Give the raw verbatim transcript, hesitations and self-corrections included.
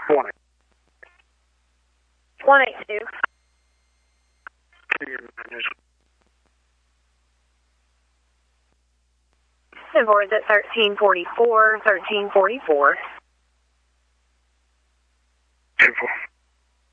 One eight. one eight two. And board's at thirteen forty-four, thirteen forty-four. Two four.